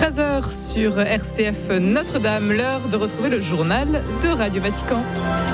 13h sur RCF Notre-Dame, l'heure de retrouver le journal de Radio Vatican.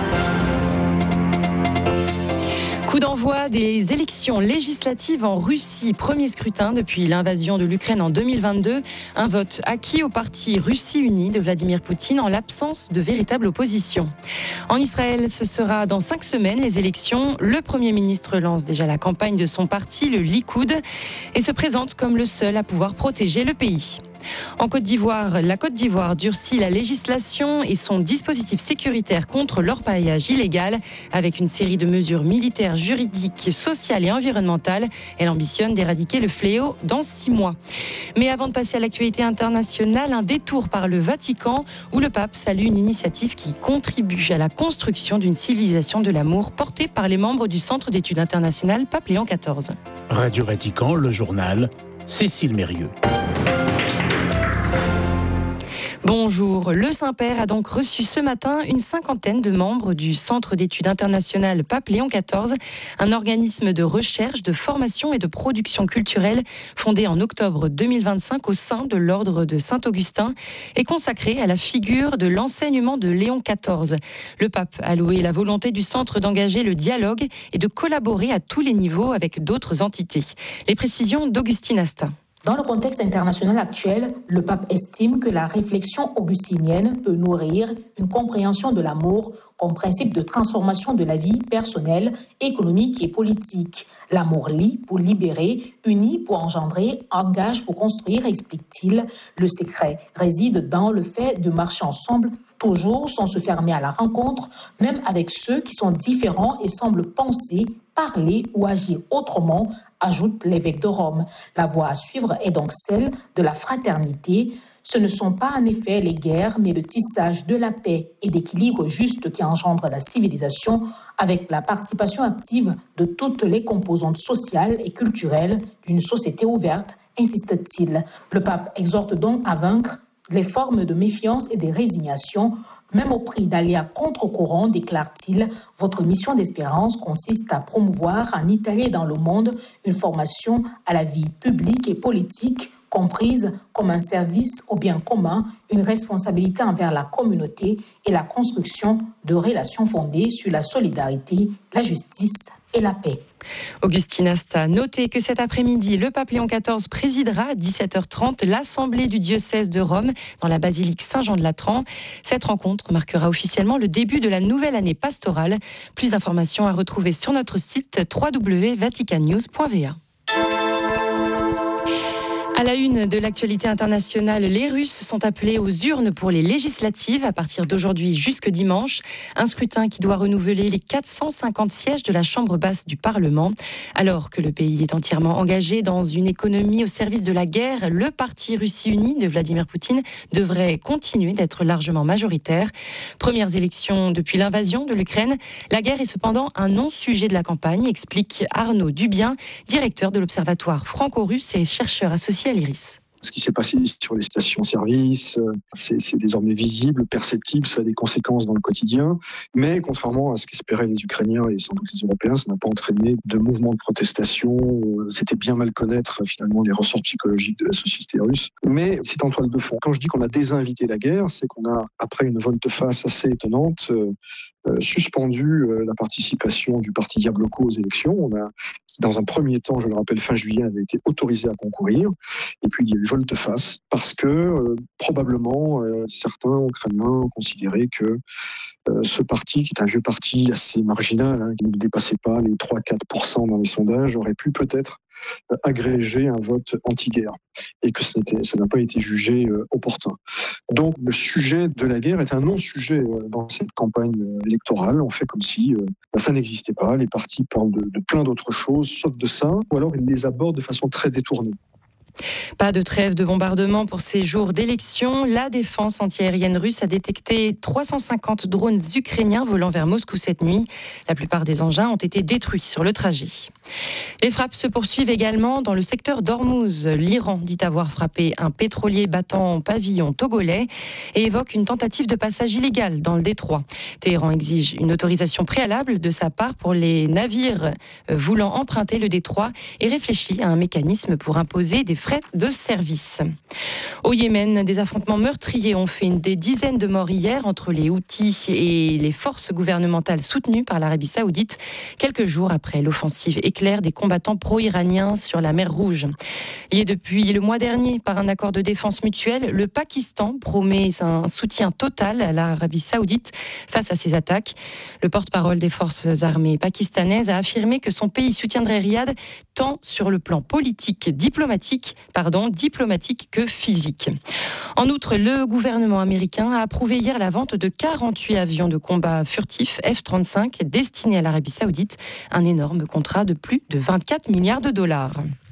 Coup d'envoi des élections législatives en Russie. Premier scrutin depuis l'invasion de l'Ukraine en 2022. Un vote acquis au parti Russie Unie de Vladimir Poutine en l'absence de véritable opposition. En Israël, ce sera dans 5 semaines les élections. Le Premier ministre lance déjà la campagne de son parti, le Likoud, et se présente comme le seul à pouvoir protéger le pays. En Côte d'Ivoire, la Côte d'Ivoire durcit la législation et son dispositif sécuritaire contre l'orpaillage illégal avec une série de mesures militaires, juridiques, sociales et environnementales. Elle ambitionne d'éradiquer le fléau dans 6 mois. Mais avant de passer à l'actualité internationale, un détour par le Vatican où le pape salue une initiative qui contribue à la construction d'une civilisation de l'amour portée par les membres du Centre d'études internationales Pape Léon XIV. Radio Vatican, le journal, Cécile Mérieux. Bonjour, le Saint-Père a donc reçu ce matin une 50aine de membres du Centre d'études internationales Pape Léon XIV, un organisme de recherche, de formation et de production culturelle fondé en octobre 2025 au sein de l'ordre de Saint-Augustin et consacré à la figure de l'enseignement de Léon XIV. Le pape a loué la volonté du centre d'engager le dialogue et de collaborer à tous les niveaux avec d'autres entités. Les précisions d'Augustine Asta. Dans le contexte international actuel, le pape estime que la réflexion augustinienne peut nourrir une compréhension de l'amour comme principe de transformation de la vie personnelle, économique et politique. L'amour lie pour libérer, unit pour engendrer, engage pour construire, explique-t-il. Le secret réside dans le fait de marcher ensemble, toujours sans se fermer à la rencontre, même avec ceux qui sont différents et semblent penser, parler ou agir autrement, ajoute l'évêque de Rome. La voie à suivre est donc celle de la fraternité. Ce ne sont pas en effet les guerres, mais le tissage de la paix et d'équilibre juste qui engendre la civilisation avec la participation active de toutes les composantes sociales et culturelles d'une société ouverte, insiste-t-il. Le pape exhorte donc à vaincre les formes de méfiance et de résignation, même au prix d'aller à contre-courant, déclare-t-il. Votre mission d'espérance consiste à promouvoir en Italie et dans le monde une formation à la vie publique et politique, comprise comme un service au bien commun, une responsabilité envers la communauté et la construction de relations fondées sur la solidarité, la justice et la paix. Augustine Asta, notez que cet après-midi, le pape Léon XIV présidera à 17h30 l'Assemblée du diocèse de Rome dans la basilique Saint-Jean-de-Latran. Cette rencontre marquera officiellement le début de la nouvelle année pastorale. Plus d'informations à retrouver sur notre site www.vaticannews.va. À la une de l'actualité internationale, les Russes sont appelés aux urnes pour les législatives à partir d'aujourd'hui jusque dimanche. Un scrutin qui doit renouveler les 450 sièges de la Chambre basse du Parlement. Alors que le pays est entièrement engagé dans une économie au service de la guerre, le parti Russie Unie de Vladimir Poutine devrait continuer d'être largement majoritaire. Premières élections depuis l'invasion de l'Ukraine. La guerre est cependant un non-sujet de la campagne, explique Arnaud Dubien, directeur de l'Observatoire franco-russe et chercheur associé à l'IRIS. Ce qui s'est passé sur les stations-service, c'est désormais visible, perceptible, ça a des conséquences dans le quotidien. Mais contrairement à ce qu'espéraient les Ukrainiens et sans doute les Européens, ça n'a pas entraîné de mouvements de protestation. C'était bien mal connaître finalement les ressorts psychologiques de la société russe. Mais c'est en toile de fond. Quand je dis qu'on a désinvité la guerre, c'est qu'on a, après une volte-face assez étonnante, suspendu la participation du parti Yabloko aux élections. On a, dans un premier temps, je le rappelle, fin juillet, avait été autorisé à concourir. Et puis, il y a eu volte-face parce que probablement certains Ukrainiens ont considéré que ce parti, qui est un vieux parti assez marginal, qui ne dépassait pas les 3-4% dans les sondages, aurait pu peut-être agréger un vote anti-guerre et que ça n'a pas été jugé opportun. Donc le sujet de la guerre est un non-sujet dans cette campagne électorale. On fait comme si ça n'existait pas. Les partis parlent de plein d'autres choses, sauf de ça, ou alors ils les abordent de façon très détournée. Pas de trêve de bombardement pour ces jours d'élection. La défense antiaérienne russe a détecté 350 drones ukrainiens volant vers Moscou cette nuit. La plupart des engins ont été détruits sur le trajet. Les frappes se poursuivent également dans le secteur d'Ormuz. L'Iran dit avoir frappé un pétrolier battant pavillon togolais et évoque une tentative de passage illégal dans le détroit. Téhéran exige une autorisation préalable de sa part pour les navires voulant emprunter le détroit et réfléchit à un mécanisme pour imposer des frais de service. Au Yémen, des affrontements meurtriers ont fait des dizaines de morts hier entre les Houthis et les forces gouvernementales soutenues par l'Arabie Saoudite, quelques jours après l'offensive éclair des combattants pro-iraniens sur la mer Rouge. Lié depuis le mois dernier par un accord de défense mutuelle, le Pakistan promet un soutien total à l'Arabie Saoudite face à ces attaques. Le porte-parole des forces armées pakistanaises a affirmé que son pays soutiendrait Riyad tant sur le plan diplomatique que physique. En outre, le gouvernement américain a approuvé hier la vente de 48 avions de combat furtifs F-35 destinés à l'Arabie Saoudite, un énorme contrat de plus de 24 milliards de dollars.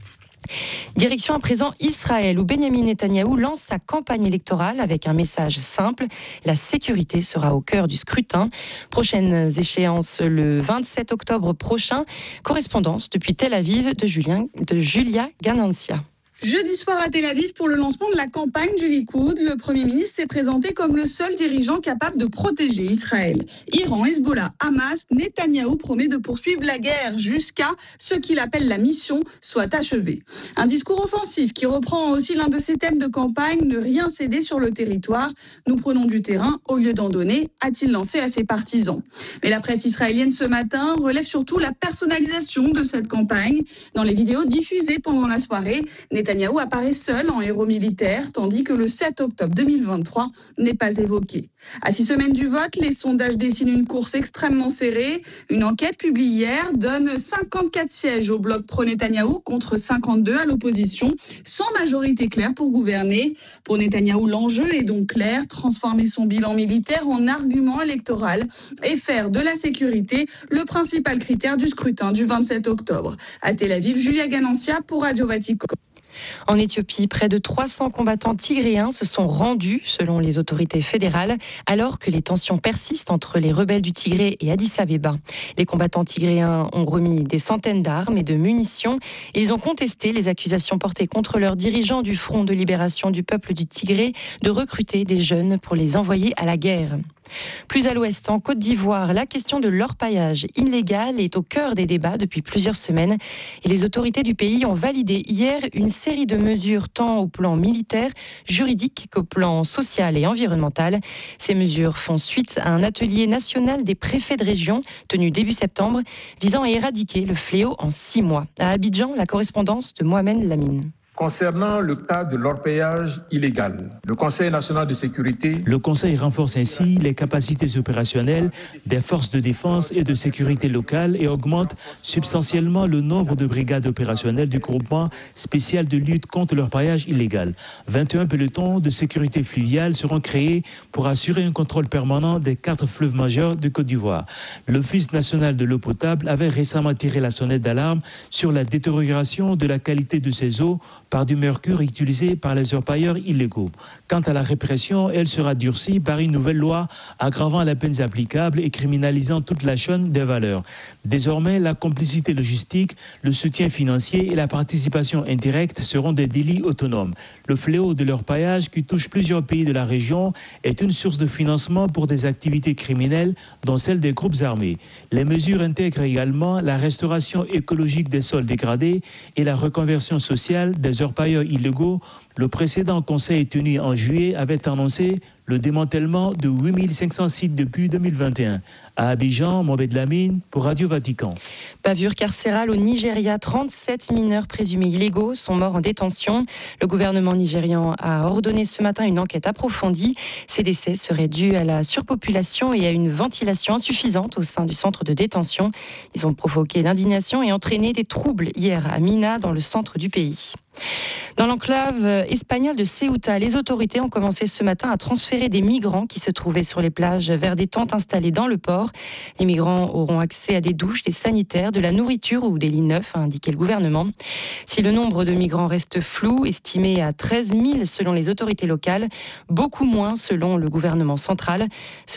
Direction à présent Israël, où Benyamin Netanyahou lance sa campagne électorale avec un message simple. La sécurité sera au cœur du scrutin. Prochaines échéances le 27 octobre prochain. Correspondance depuis Tel Aviv de Julia Ganancia. Jeudi soir à Tel Aviv, pour le lancement de la campagne du Likoud, le Premier ministre s'est présenté comme le seul dirigeant capable de protéger Israël. Iran, Hezbollah, Hamas, Netanyahou promet de poursuivre la guerre jusqu'à ce qu'il appelle la mission soit achevée. Un discours offensif qui reprend aussi l'un de ses thèmes de campagne, ne rien céder sur le territoire. Nous prenons du terrain au lieu d'en donner, a-t-il lancé à ses partisans. Mais la presse israélienne ce matin relève surtout la personnalisation de cette campagne. Dans les vidéos diffusées pendant la soirée, Netanyahou apparaît seul en héros militaire, tandis que le 7 octobre 2023 n'est pas évoqué. À 6 semaines du vote, les sondages dessinent une course extrêmement serrée. Une enquête publiée hier donne 54 sièges au bloc pro-Netanyahou contre 52 à l'opposition, sans majorité claire pour gouverner. Pour Netanyahou, l'enjeu est donc clair, transformer son bilan militaire en argument électoral et faire de la sécurité le principal critère du scrutin du 27 octobre. À Tel Aviv, Julia Ganancia pour Radio Vatican. En Éthiopie, près de 300 combattants tigréens se sont rendus, selon les autorités fédérales, alors que les tensions persistent entre les rebelles du Tigré et Addis Abeba. Les combattants tigréens ont remis des centaines d'armes et de munitions et ils ont contesté les accusations portées contre leurs dirigeants du Front de libération du peuple du Tigré de recruter des jeunes pour les envoyer à la guerre. Plus à l'ouest, en Côte d'Ivoire, la question de l'orpaillage illégal est au cœur des débats depuis plusieurs semaines et les autorités du pays ont validé hier une série de mesures tant au plan militaire, juridique qu'au plan social et environnemental. Ces mesures font suite à un atelier national des préfets de région tenu début septembre visant à éradiquer le fléau en 6 mois. À Abidjan, la correspondance de Mohamed Lamine. Concernant le cas de l'orpaillage illégal, le Conseil national de sécurité... Le Conseil renforce ainsi les capacités opérationnelles des forces de défense et de sécurité locales et augmente substantiellement le nombre de brigades opérationnelles du groupement spécial de lutte contre l'orpaillage illégal. 21 pelotons de sécurité fluviale seront créés pour assurer un contrôle permanent des 4 fleuves majeurs de Côte d'Ivoire. L'Office national de l'eau potable avait récemment tiré la sonnette d'alarme sur la détérioration de la qualité de ces eaux par du mercure utilisé par les orpailleurs illégaux. Quant à la répression, elle sera durcie par une nouvelle loi aggravant les peines applicables et criminalisant toute la chaîne des valeurs. Désormais, la complicité logistique, le soutien financier et la participation indirecte seront des délits autonomes. Le fléau de l'orpaillage qui touche plusieurs pays de la région est une source de financement pour des activités criminelles, dont celle des groupes armés. Les mesures intègrent également la restauration écologique des sols dégradés et la reconversion sociale des orpailleurs illégaux. Le précédent conseil tenu en juillet avait annoncé le démantèlement de 8500 sites depuis 2021. À Abidjan, Mohamed Lamine pour Radio Vatican. Bavure carcérale au Nigeria, 37 mineurs présumés illégaux sont morts en détention. Le gouvernement nigérian a ordonné ce matin une enquête approfondie. Ces décès seraient dus à la surpopulation et à une ventilation insuffisante au sein du centre de détention. Ils ont provoqué l'indignation et entraîné des troubles hier à Mina, dans le centre du pays. Dans l'enclave espagnole de Ceuta, les autorités ont commencé ce matin à transférer des migrants qui se trouvaient sur les plages vers des tentes installées dans le port. Les migrants auront accès à des douches, des sanitaires, de la nourriture ou des lits neufs, a indiqué le gouvernement. Si le nombre de migrants reste flou, estimé à 13 000 selon les autorités locales, beaucoup moins selon le gouvernement central.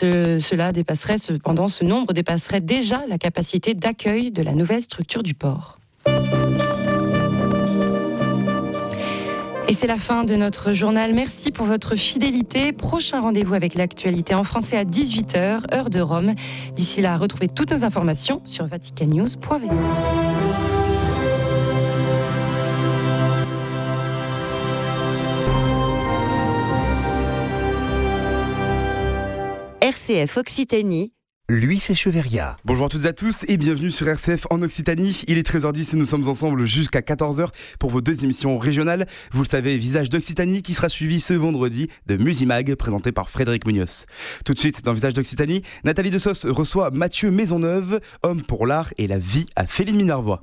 Ce nombre dépasserait déjà la capacité d'accueil de la nouvelle structure du port. Et c'est la fin de notre journal. Merci pour votre fidélité. Prochain rendez-vous avec l'actualité en français à 18h, heure de Rome. D'ici là, retrouvez toutes nos informations sur vaticannews.va. RCF Occitanie, Louis Echeverria. Bonjour à toutes et à tous et bienvenue sur RCF en Occitanie. Il est 13h10 et nous sommes ensemble jusqu'à 14h pour vos 2 émissions régionales. Vous le savez, Visage d'Occitanie qui sera suivi ce vendredi de Musimag présenté par Frédéric Munoz. Tout de suite dans Visage d'Occitanie, Nathalie Dessos reçoit Mathieu Maisonneuve, homme pour l'art et la vie à Féline-Minervois.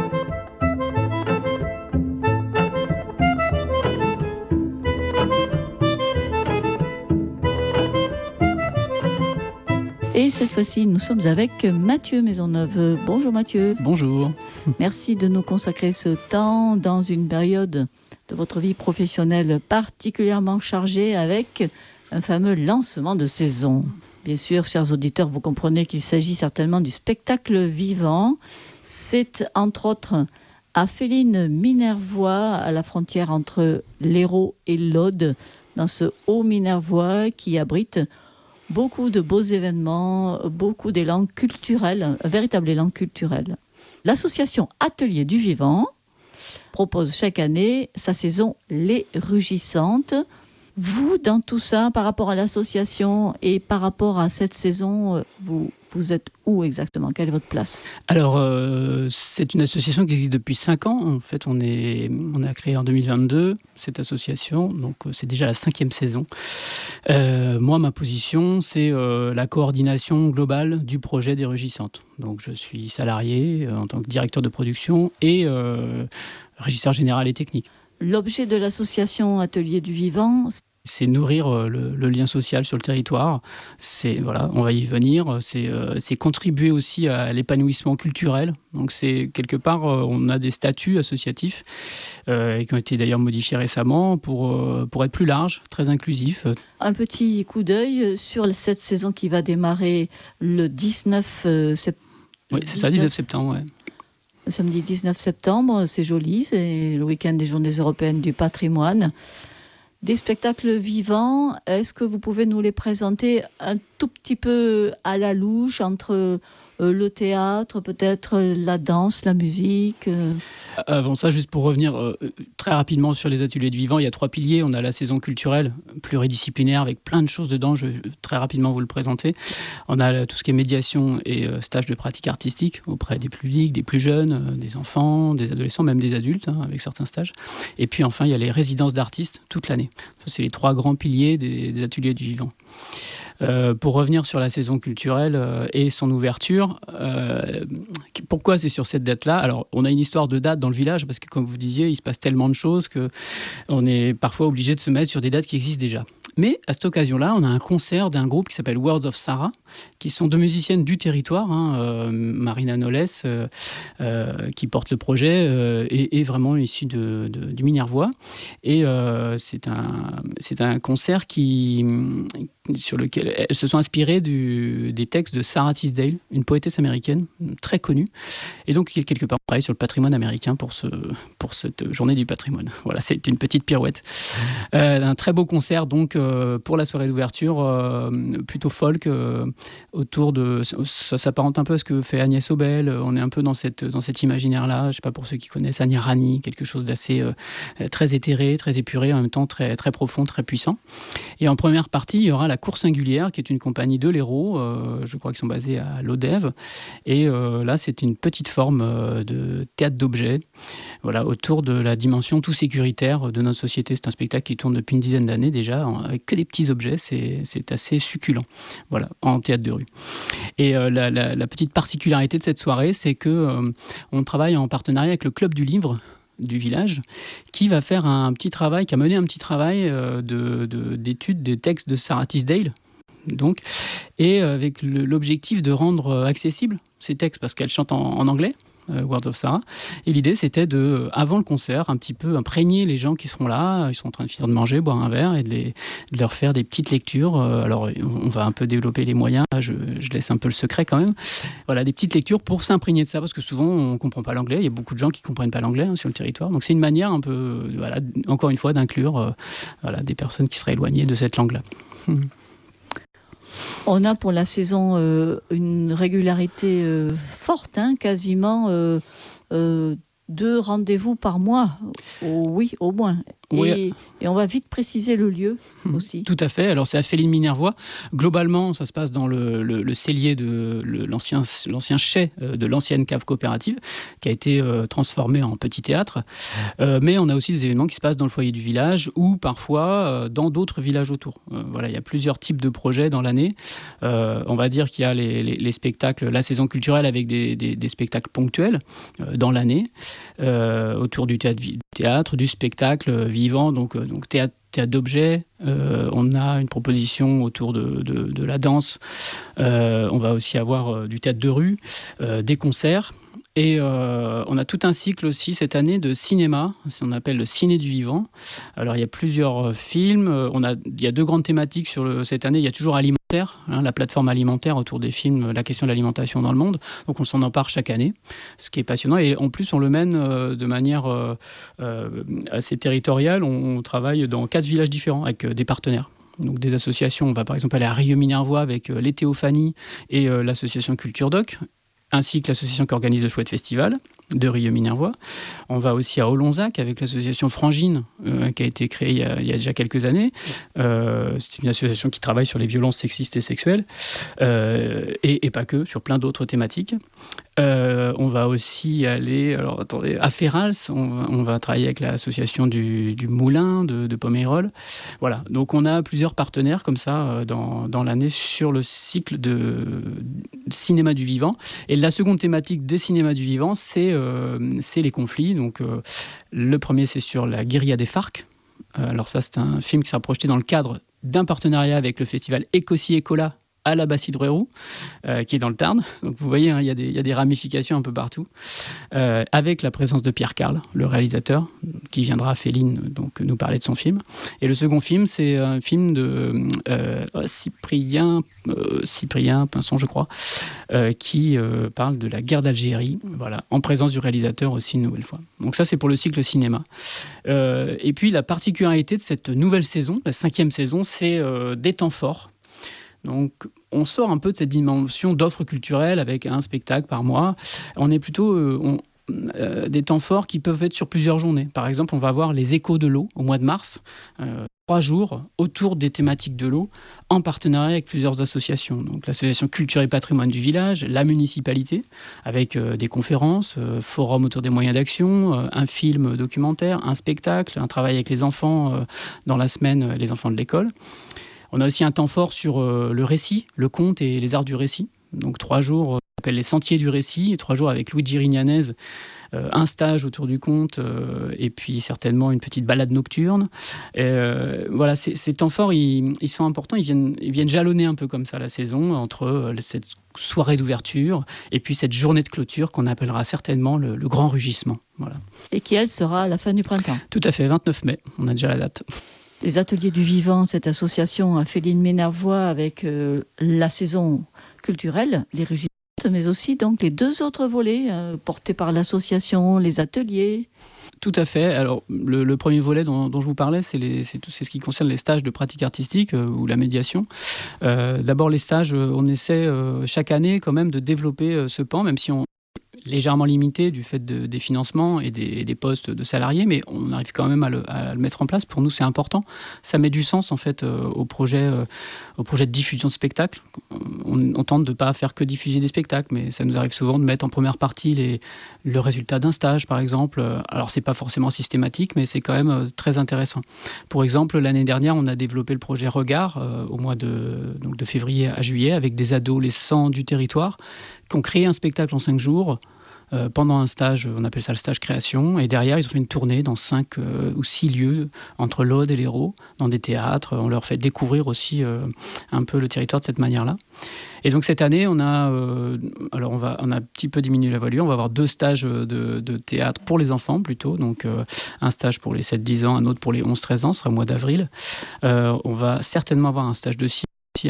Et cette fois-ci, nous sommes avec Mathieu Maisonneuve. Bonjour Mathieu. Bonjour. Merci de nous consacrer ce temps dans une période de votre vie professionnelle particulièrement chargée avec un fameux lancement de saison. Bien sûr, chers auditeurs, vous comprenez qu'il s'agit certainement du spectacle vivant. C'est entre autres à Féline-Minervois, à la frontière entre l'Hérault et l'Aude, dans ce Haut-Minervois qui abrite beaucoup de beaux événements, beaucoup d'élan culturel, un véritable élan culturel. L'association Atelier du Vivant propose chaque année sa saison Les Rugissantes. Vous, dans tout ça, par rapport à l'association et par rapport à cette saison, vous êtes où exactement ? Quelle est votre place ? Alors, c'est une association qui existe depuis 5 ans. En fait, on a créé en 2022 cette association, donc c'est déjà la 5e saison. Moi, ma position, c'est la coordination globale du projet des Rugissantes. Donc, je suis salarié en tant que directeur de production et régisseur général et technique. L'objet de l'association Atelier du Vivant, c'est nourrir le lien social sur le territoire. On va y venir. C'est contribuer aussi à l'épanouissement culturel. Donc c'est quelque part, on a des statuts associatifs qui ont été d'ailleurs modifiés récemment pour être plus large, très inclusif. Un petit coup d'œil sur cette saison qui va démarrer le 19 septembre. Oui, c'est ça, 19 septembre, ouais. Samedi 19 septembre, c'est joli, c'est le week-end des Journées européennes du patrimoine. Des spectacles vivants, est-ce que vous pouvez nous les présenter un tout petit peu à la louche, entre le théâtre, peut-être la danse, la musique Avant ça, juste pour revenir très rapidement sur les ateliers du vivant, il y a 3 piliers. On a la saison culturelle, pluridisciplinaire, avec plein de choses dedans. Je vais très rapidement vous le présenter. On a tout ce qui est médiation et stage de pratique artistique auprès des publics, des plus jeunes, des enfants, des adolescents, même des adultes, avec certains stages. Et puis enfin, il y a les résidences d'artistes toute l'année. Ça, c'est les 3 grands piliers des ateliers du vivant. Pour revenir sur la saison culturelle et son ouverture, pourquoi c'est sur cette date-là ? Alors, on a une histoire de date dans le village, parce que comme vous disiez, il se passe tellement de choses qu'on est parfois obligé de se mettre sur des dates qui existent déjà. Mais à cette occasion-là, on a un concert d'un groupe qui s'appelle Words of Sarah, qui sont 2 musiciennes du territoire, Marina Noles, qui porte le projet, est vraiment issue du Minervois. Et c'est un concert sur lequel elles se sont inspirées des textes de Sarah Teasdale, une poétesse américaine très connue, et donc qui est quelque part pareil sur le patrimoine américain pour cette journée du patrimoine. Voilà, c'est une petite pirouette. Un très beau concert donc pour la soirée d'ouverture, plutôt folk, autour de... Ça s'apparente un peu à ce que fait Agnès Obel. On est un peu dans cet imaginaire-là. Je ne sais pas, pour ceux qui connaissent Anya Rani, quelque chose d'assez très éthéré, très épuré, en même temps très, très profond, très puissant. Et en première partie, il y aura la Cour Singulière, qui est une compagnie de l'Hérault, je crois qu'ils sont basés à l'Odève. Et là, c'est une petite forme de théâtre d'objets, voilà, autour de la dimension tout sécuritaire de notre société. C'est un spectacle qui tourne depuis une dizaine d'années déjà, avec que des petits objets. C'est assez succulent, voilà, en théâtre de rue. Et la petite particularité de cette soirée, c'est que on travaille en partenariat avec le Club du Livre du village, qui va faire un petit travail, qui a mené un petit travail d'étude des textes de Sarah Teasdale, donc, et avec l'objectif de rendre accessibles ces textes, parce qu'elle chante en anglais, Words of Sarah. Et l'idée, c'était avant le concert, un petit peu imprégner les gens qui seront là. Ils sont en train de finir de manger, boire un verre, et de leur faire des petites lectures. Alors, on va un peu développer les moyens. Je laisse un peu le secret quand même. Voilà, des petites lectures pour s'imprégner de ça, parce que souvent, on ne comprend pas l'anglais. Il y a beaucoup de gens qui ne comprennent pas l'anglais sur le territoire. Donc, c'est une manière un peu, voilà, encore une fois, d'inclure des personnes qui seraient éloignées de cette langue-là. On a pour la saison une régularité forte, quasiment 2 rendez-vous par mois. Oui, au moins. Oui. Et on va vite préciser le lieu aussi. Tout à fait. Alors c'est à Féline-Minervois. Globalement, ça se passe dans le cellier de l'ancien chai de l'ancienne cave coopérative qui a été transformé en petit théâtre. Mais on a aussi des événements qui se passent dans le foyer du village ou parfois dans d'autres villages autour. Voilà, il y a plusieurs types de projets dans l'année. On va dire qu'il y a les spectacles, la saison culturelle avec des spectacles ponctuels dans l'année autour du théâtre, du spectacle vivant, donc théâtre d'objets. On a une proposition autour de la danse. On va aussi avoir du théâtre de rue, des concerts. Et on a tout un cycle aussi cette année de cinéma, on appelle le ciné du vivant. Alors il y a plusieurs films, il y a 2 grandes thématiques cette année. Il y a toujours alimentaire, la plateforme alimentaire autour des films, la question de l'alimentation dans le monde. Donc on s'en empare chaque année, ce qui est passionnant. Et en plus on le mène de manière assez territoriale. On travaille dans 4 villages différents avec des partenaires. Donc des associations, on va par exemple aller à Rieux-Minervois avec les Théophanies et l'association Culture Doc, ainsi que l'association qui organise le Chouette Festival de Rieux-Minervois. On va aussi à Olonzac avec l'association Frangine qui a été créée il y a déjà quelques années. C'est une association qui travaille sur les violences sexistes et sexuelles et pas que, sur plein d'autres thématiques. On va aussi aller à Ferrals, on va travailler avec l'association du Moulin de Pomerol. Voilà, donc on a plusieurs partenaires comme ça dans l'année sur le cycle de cinéma du vivant. Et la seconde thématique des cinémas du vivant, c'est les conflits. Donc le premier, c'est sur la guérilla des FARC. Alors ça, c'est un film qui sera projeté dans le cadre d'un partenariat avec le festival Écossy-Écola à la Basside-Royrou, qui est dans le Tarn. Donc vous voyez, il y a des ramifications un peu partout, avec la présence de Pierre Carle, le réalisateur, qui viendra à Féline donc, nous parler de son film. Et le second film, c'est un film de Cyprien Pinson, je crois, qui parle de la guerre d'Algérie, voilà, en présence du réalisateur aussi une nouvelle fois. Donc ça, c'est pour le cycle cinéma. Et puis la particularité de cette nouvelle saison, la 5e saison, c'est des temps forts. Donc, on sort un peu de cette dimension d'offre culturelle avec un spectacle par mois. On est plutôt des temps forts qui peuvent être sur plusieurs journées. Par exemple, on va avoir les échos de l'eau au mois de mars, 3 jours autour des thématiques de l'eau, en partenariat avec plusieurs associations. Donc, l'association Culture et Patrimoine du village, la municipalité, avec des conférences, forums autour des moyens d'action, un film documentaire, un spectacle, un travail avec les enfants dans la semaine, les enfants de l'école. On a aussi un temps fort sur le récit, le conte et les arts du récit. Donc 3 jours, on appelle les sentiers du récit, et 3 jours avec Luigi Rignanese, un stage autour du conte, et puis certainement une petite balade nocturne. Voilà, ces temps forts, ils sont importants, ils viennent jalonner un peu comme ça la saison, entre cette soirée d'ouverture et puis cette journée de clôture qu'on appellera certainement le grand rugissement. Voilà. Et qui, elle, sera à la fin du printemps. Tout à fait, 29 mai, on a déjà la date. Les Ateliers du Vivant, cette association à Féline-Minervois avec la saison culturelle, les Rugissantes, mais aussi donc les 2 autres volets portés par l'association, les ateliers. Tout à fait. Alors, le premier volet dont je vous parlais, c'est ce qui concerne les stages de pratique artistique ou la médiation. D'abord, les stages, on essaie chaque année quand même de développer ce pan, même si on légèrement limité du fait des financements et des postes de salariés, mais on arrive quand même à le mettre en place. Pour nous, c'est important. Ça met du sens en fait au projet de diffusion de spectacles. On tente de ne pas faire que diffuser des spectacles, mais ça nous arrive souvent de mettre en première partie le résultat d'un stage, par exemple. Alors, c'est pas forcément systématique, mais c'est quand même très intéressant. Pour exemple, l'année dernière, on a développé le projet Regard au mois de février à juillet avec des adolescents du territoire qui ont créé un spectacle en 5 jours pendant un stage, on appelle ça le stage création, et derrière ils ont fait une tournée dans 5 ou 6 lieux entre l'Aude et l'Hérault, dans des théâtres. On leur fait découvrir aussi un peu le territoire de cette manière-là. Et donc cette année, on a un petit peu diminué la voilure, on va avoir 2 stages de théâtre pour les enfants plutôt, donc un stage pour les 7-10 ans, un autre pour les 11-13 ans, ce sera au mois d'avril. On va certainement avoir un stage de cirque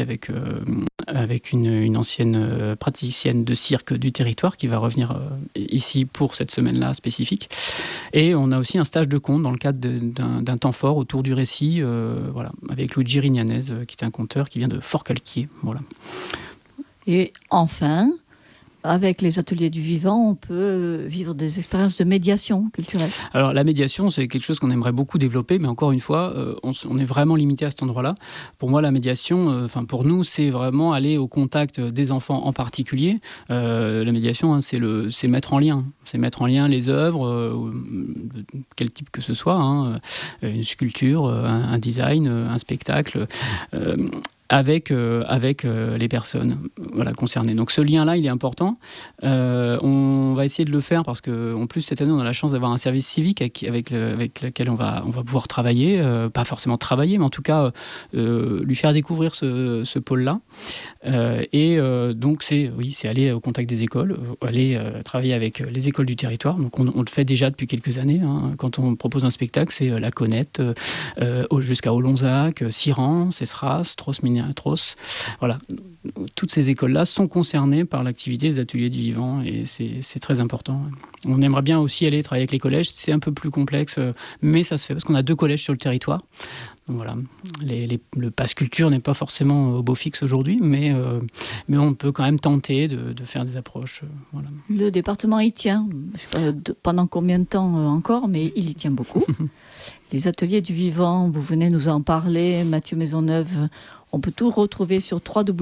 avec une ancienne praticienne de cirque du territoire qui va revenir ici pour cette semaine-là spécifique. Et on a aussi un stage de conte dans le cadre d'un temps fort autour du récit, voilà, avec Luigi Rignanese, qui est un conteur qui vient de Fort-Calquier. Voilà. Et enfin, avec les ateliers du vivant, on peut vivre des expériences de médiation culturelle. Alors la médiation, c'est quelque chose qu'on aimerait beaucoup développer, mais encore une fois, on est vraiment limité à cet endroit-là. Pour moi, la médiation, pour nous, c'est vraiment aller au contact des enfants en particulier. La médiation, c'est mettre en lien. C'est mettre en lien les œuvres, de quel type que ce soit, une sculpture, un design, un spectacle, avec les personnes concernées. Donc ce lien-là, il est important. On va essayer de le faire parce qu'en plus, cette année, on a la chance d'avoir un service civique avec lequel on va pouvoir travailler. Pas forcément travailler, mais en tout cas, lui faire découvrir ce pôle-là. Donc, c'est aller au contact des écoles, aller travailler avec les écoles du territoire. Donc, on le fait déjà depuis quelques années. Quand on propose un spectacle, c'est la Connette, jusqu'à Olonzac, Siran, Cesras, Tros. Voilà. Toutes ces écoles-là sont concernées par l'activité des ateliers du vivant et c'est très important. On aimerait bien aussi aller travailler avec les collèges. C'est un peu plus complexe, mais ça se fait parce qu'on a 2 collèges sur le territoire. Donc voilà, le pass culture n'est pas forcément au beau fixe aujourd'hui, mais on peut quand même tenter de faire des approches. Voilà. Le département y tient, je sais pas pendant combien de temps encore, mais il y tient beaucoup. Les ateliers du vivant, vous venez nous en parler, Mathieu Maisonneuve. On peut tout retrouver sur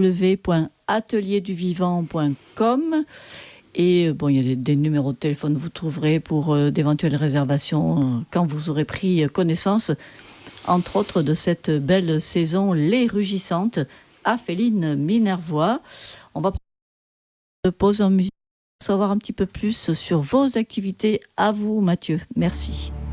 www.atelierDuVivant.com. Et il y a des numéros de téléphone, vous trouverez pour d'éventuelles réservations quand vous aurez pris connaissance, entre autres, de cette belle saison Les Rugissantes à Féline Minervois. On va prendre une pause en musique pour savoir un petit peu plus sur vos activités. À vous, Mathieu. Merci.